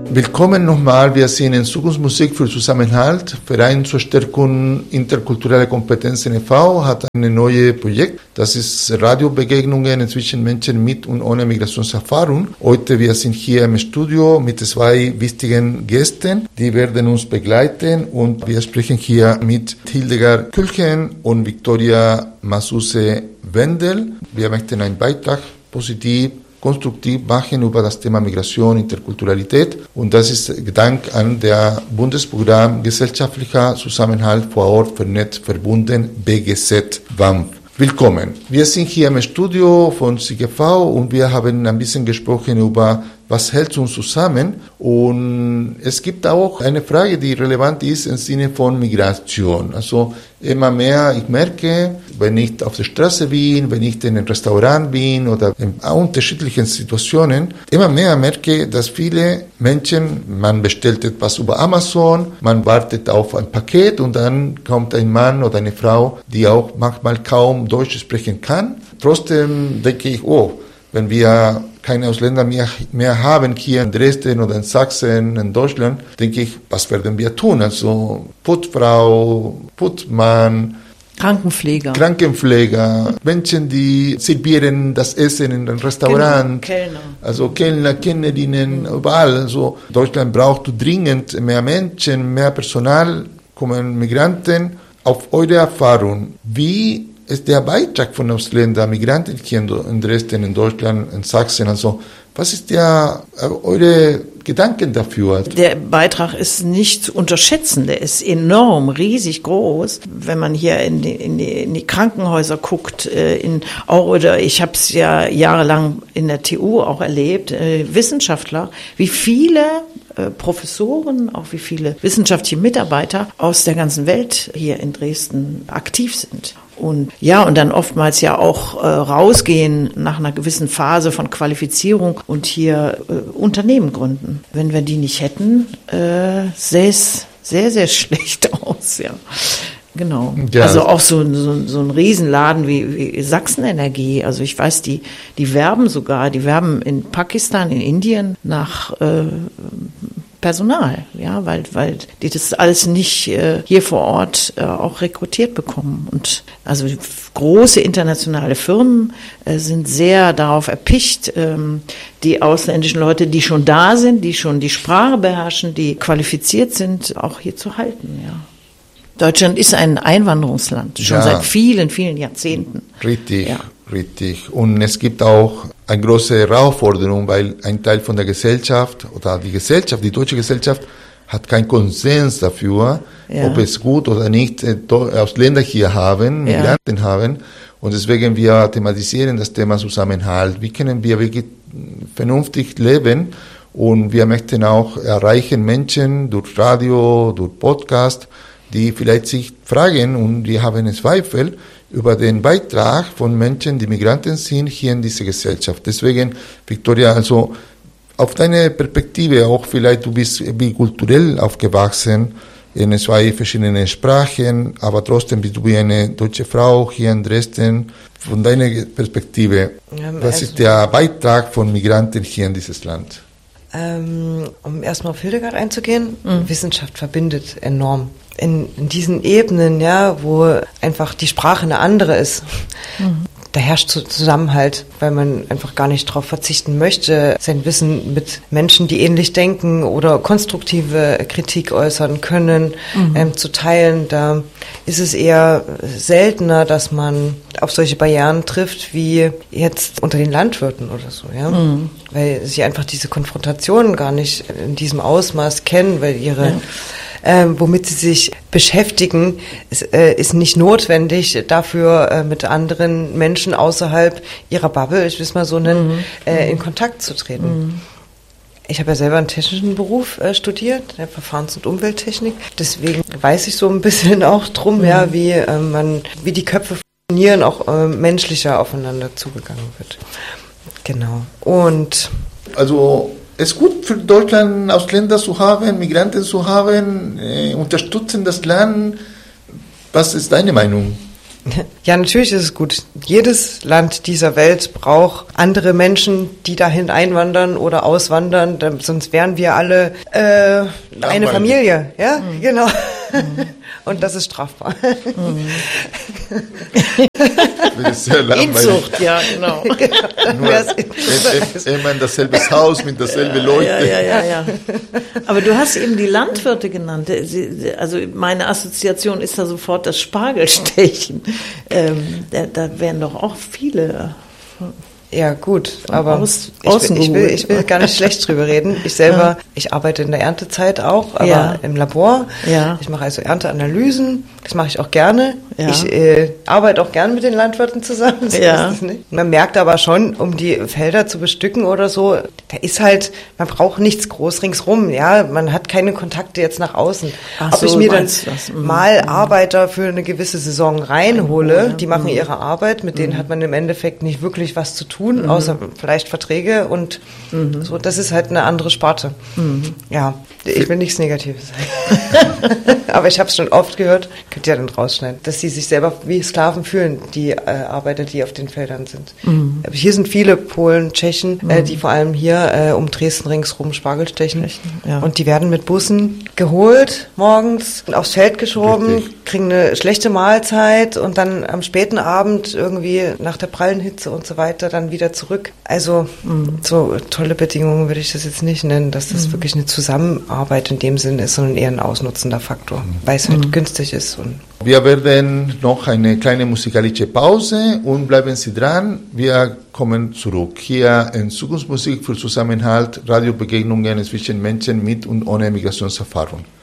Willkommen nochmal, wir sind in Zukunftsmusik für Zusammenhalt. Verein zur Stärkung interkultureller Kompetenzen e.V. hat ein neues Projekt. Das ist Radiobegegnungen zwischen Menschen mit und ohne Migrationserfahrung. Heute wir sind hier im Studio mit 2 wichtigen Gästen, die werden uns begleiten und wir sprechen hier mit Hildegard Külchen und Victoria Masuse-Wendel. Wir möchten einen Beitrag positiv konstruktiv machen über das Thema Migration, Interkulturalität. Und das ist Dank an der Bundesprogramm Gesellschaftlicher Zusammenhalt vor Ort vernetzt verbunden, BGZ WAMF. Willkommen. Wir sind hier im Studio von CGV und wir haben ein bisschen gesprochen über, was hält uns zusammen. Und es gibt auch eine Frage, die relevant ist im Sinne von Migration. Also immer mehr, ich merke, wenn ich auf der Straße bin, wenn ich in einem Restaurant bin oder in unterschiedlichen Situationen, immer mehr merke, dass viele Menschen, man bestellt etwas über Amazon, man wartet auf ein Paket und dann kommt ein Mann oder eine Frau, die auch manchmal kaum Deutsch sprechen kann. Trotzdem denke ich, wenn wir keine Ausländer mehr haben hier in Dresden oder in Sachsen, in Deutschland, denke ich, was werden wir tun? Also Putzfrau, Putzmann, Krankenpfleger, Menschen, die servieren das Essen in einem Restaurant, Kellner. Also Kellner, Kellnerinnen, überall. Also Deutschland braucht dringend mehr Menschen, mehr Personal, kommen Migranten. Auf eure Erfahrung, wie ist der Beitrag von Ausländern, Migranten hier in Dresden, in Deutschland, in Sachsen? Also, was ist eure Gedanken dafür? Der Beitrag ist nicht zu unterschätzen, der ist enorm, riesig groß. Wenn man hier in die Krankenhäuser guckt, ich habe es ja jahrelang in der TU auch erlebt, Wissenschaftler, wie viele Professoren, auch wie viele wissenschaftliche Mitarbeiter aus der ganzen Welt hier in Dresden aktiv sind. Und dann oftmals ja auch rausgehen nach einer gewissen Phase von Qualifizierung und hier Unternehmen gründen. Wenn wir die nicht hätten, sähe es sehr, sehr schlecht aus, ja. Genau. Ja. Also auch so ein Riesenladen wie Sachsenenergie. Also ich weiß, die werben in Pakistan, in Indien nach Personal, ja, weil die das alles nicht hier vor Ort auch rekrutiert bekommen. Und also große internationale Firmen sind sehr darauf erpicht, die ausländischen Leute, die schon da sind, die schon die Sprache beherrschen, die qualifiziert sind, auch hier zu halten, ja. Deutschland ist ein Einwanderungsland, schon seit vielen, vielen Jahrzehnten. Richtig, ja. Richtig. Und es gibt auch eine große Herausforderung, weil ein Teil von der Gesellschaft oder die deutsche Gesellschaft hat keinen Konsens dafür, ob es gut oder nicht Ausländer hier haben, Migranten haben. Und deswegen wir thematisieren das Thema Zusammenhalt. Wie können wir wirklich vernünftig leben? Und wir möchten auch erreichen Menschen durch Radio, durch Podcast, die vielleicht sich fragen und die haben Zweifel über den Beitrag von Menschen, die Migranten sind, hier in dieser Gesellschaft. Deswegen, Victoria, also auf deine Perspektive auch vielleicht, du bist bikulturell aufgewachsen, in 2 verschiedenen Sprachen, aber trotzdem bist du wie eine deutsche Frau hier in Dresden. Von deiner Perspektive, was ist der Beitrag von Migranten hier in dieses Land? Um erstmal auf Hildegard einzugehen, Wissenschaft verbindet enorm. In diesen Ebenen, wo einfach die Sprache eine andere ist, da herrscht Zusammenhalt, weil man einfach gar nicht darauf verzichten möchte, sein Wissen mit Menschen, die ähnlich denken oder konstruktive Kritik äußern können, zu teilen. Da ist es eher seltener, dass man auf solche Barrieren trifft, wie jetzt unter den Landwirten oder so, weil sie einfach diese Konfrontation gar nicht in diesem Ausmaß kennen, weil womit sie sich beschäftigen, ist nicht notwendig, dafür mit anderen Menschen außerhalb ihrer Bubble, ich will es mal so nennen, in Kontakt zu treten. Ich habe ja selber einen technischen Beruf studiert, der Verfahrens- und Umwelttechnik. Deswegen weiß ich so ein bisschen auch drum, wie die Köpfe funktionieren, auch menschlicher aufeinander zugegangen wird. Genau. Und also es ist gut für Deutschland, Ausländer zu haben, Migranten zu haben, unterstützen das Land. Was ist deine Meinung? Ja, natürlich ist es gut. Jedes Land dieser Welt braucht andere Menschen, die dahin einwandern oder auswandern, sonst wären wir alle eine Familie. Ja, genau. Und das ist strafbar. Inzucht, ja, genau. Immer in dasselbe Haus, mit derselben Leute. Ja. Aber du hast eben die Landwirte genannt. Also meine Assoziation ist da sofort das Spargelstechen. Da wären doch auch viele... Ja, gut, aber ich will gar nicht schlecht drüber reden. Ich selber, ich arbeite in der Erntezeit auch, aber im Labor. Ja. Ich mache also Ernteanalysen, das mache ich auch gerne. Ja. Ich arbeite auch gerne mit den Landwirten zusammen. So ist es nicht. Man merkt aber schon, um die Felder zu bestücken oder so, da ist halt, man braucht nichts groß ringsrum. Ja, man hat keine Kontakte jetzt nach außen. Ob ich mir dann mal Arbeiter für eine gewisse Saison reinhole, die machen ihre Arbeit, mit denen hat man im Endeffekt nicht wirklich was zu tun. Außer vielleicht Verträge und so, das ist halt eine andere Sparte. Ja, ich will nichts Negatives sagen. Aber ich habe es schon oft gehört, könnt ihr ja dann rausschneiden, dass sie sich selber wie Sklaven fühlen, die Arbeiter, die auf den Feldern sind. Aber hier sind viele Polen, Tschechen, die vor allem hier um Dresden ringsrum Spargel stechen. Und die werden mit Bussen geholt, morgens aufs Feld geschoben, kriegen eine schlechte Mahlzeit und dann am späten Abend irgendwie nach der prallen Hitze und so weiter dann wieder zurück. Also so tolle Bedingungen würde ich das jetzt nicht nennen, dass das wirklich eine Zusammenarbeit in dem Sinne ist, sondern eher ein ausnutzender Faktor, weil es halt günstig ist. Und wir werden noch eine kleine musikalische Pause und bleiben Sie dran. Wir kommen zurück hier in Zukunftsmusik für Zusammenhalt, Radiobegegnungen zwischen Menschen mit und ohne Migrationserfahrung.